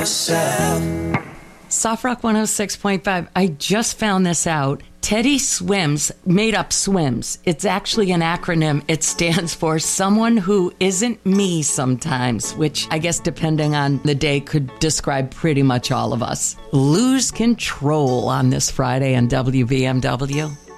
Soft Rock 106.5. I just found this out. Teddy Swims, made up swims. It's actually an acronym. It stands for someone who isn't me sometimes, which I guess depending on the day could describe pretty much all of us. Lose control on this Friday on WBMW.